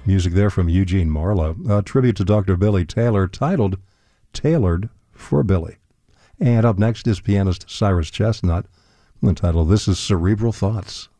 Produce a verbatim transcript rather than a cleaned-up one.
Music there from Eugene Marlowe, a tribute to Doctor Billy Taylor titled Tailored for Billy. And up next is pianist Cyrus Chestnut, entitled This is Cerebral Thoughts.